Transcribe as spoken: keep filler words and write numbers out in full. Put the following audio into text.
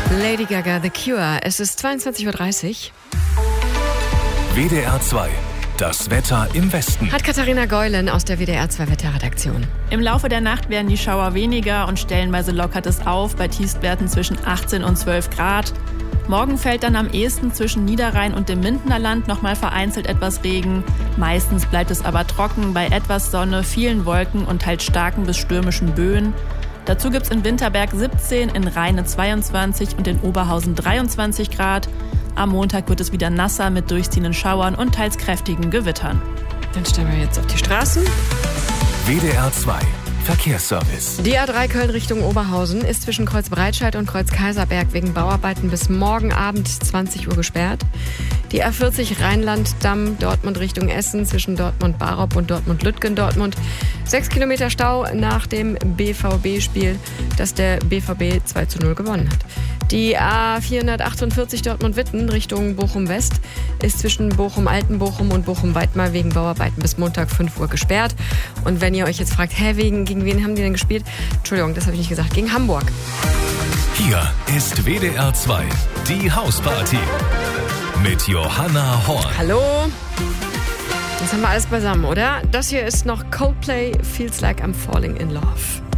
Lady Gaga, The Cure. Es ist zweiundzwanzig Uhr dreißig. W D R zwei. Das Wetter im Westen. Hat Katharina Geulen aus der W D R zwei Wetterredaktion. Im Laufe der Nacht werden die Schauer weniger und stellenweise lockert es auf bei Tiefstwerten zwischen achtzehn und zwölf Grad. Morgen fällt dann am ehesten zwischen Niederrhein und dem Mindener Land nochmal vereinzelt etwas Regen. Meistens bleibt es aber trocken bei etwas Sonne, vielen Wolken und teils starken bis stürmischen Böen. Dazu gibt es in Winterberg siebzehn, in Rheine zweiundzwanzig und in Oberhausen dreiundzwanzig Grad. Am Montag wird es wieder nasser mit durchziehenden Schauern und teils kräftigen Gewittern. Dann stellen wir jetzt auf die Straßen. W D R zwei. Verkehrsservice. Die A drei Köln Richtung Oberhausen ist zwischen Kreuz Breitscheid und Kreuz Kaiserberg wegen Bauarbeiten bis morgen Abend zwanzig Uhr gesperrt. Die A vierzig Rheinland-Damm Dortmund Richtung Essen zwischen Dortmund-Barop und Dortmund-Lütgendortmund. Sechs Kilometer Stau nach dem B V B-Spiel, das der B V B zwei zu null gewonnen hat. Die A vierhundertachtundvierzig Dortmund-Witten Richtung Bochum-West ist zwischen Bochum-Altenbochum und Bochum-Weidmar wegen Bauarbeiten bis Montag fünf Uhr gesperrt. Und wenn ihr euch jetzt fragt, hä, wegen, gegen wen haben die denn gespielt? Entschuldigung, das habe ich nicht gesagt, gegen Hamburg. Hier ist W D R zwei, die Hausparty mit Johanna Horn. Hallo. Das haben wir alles beisammen, oder? Das hier ist noch Coldplay, Feels Like I'm Falling in Love.